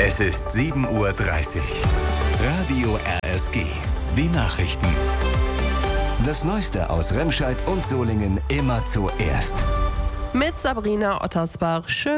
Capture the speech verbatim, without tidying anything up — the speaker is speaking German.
Es ist sieben Uhr dreißig. Radio R S G. Die Nachrichten. Das Neueste aus Remscheid und Solingen immer zuerst. Mit Sabrina Ottersbach. Schön